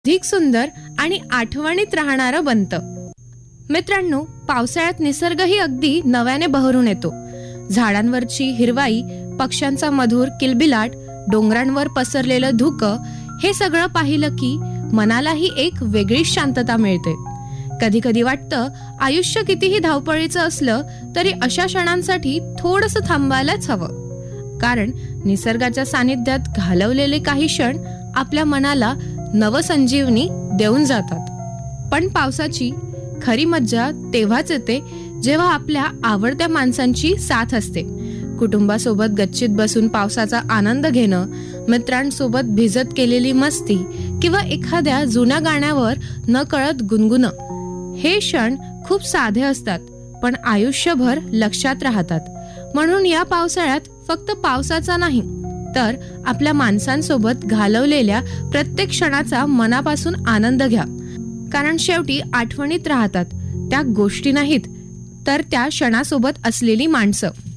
अधिक सुंदर आणि आठवणीत राहणारं बनतं. मित्रांनो, पावसाळ्यात निसर्गही अगदी नव्याने बहरून येतो. झाडांवरची हिरवाई, पक्ष्यांचा मधुर किलबिलाट, डोंगरांवर पसरलेलं धुकं, हे सगळं पाहिलं की मनालाही एक वेगळीच शांतता मिळते. कधी कधी वाटतं आयुष्य कितीही धावपळीचं असलं तरी अशा क्षणांसाठी थोडंसं थांबायलाच हवं. कारण निसर्गाच्या सानिध्यात घालवलेले काही क्षण आपल्या मनाला नवसंजीवनी देऊन जातात. पण पावसाची खरी मज्जा तेव्हाच येते जेव्हा आपल्या आवडत्या माणसांची साथ असते. कुटुंबासोबत गच्चीत बसून पावसाचा आनंद घेणं, मित्रांसोबत भिजत केलेली मस्ती किंवा एखाद्या जुन्या गाण्यावर नकळत गुणगुणं, हे क्षण खूप साधे असतात पण आयुष्यभर लक्षात राहतात. म्हणून या पावसाळ्यात फक्त पावसाचा नाही तर आपल्या माणसांसोबत घालवलेल्या प्रत्येक क्षणाचा मनापासून आनंद घ्या. कारण शेवटी आठवणीत राहतात त्या गोष्टी नाहीत तर त्या क्षणासोबत असलेली माणसं.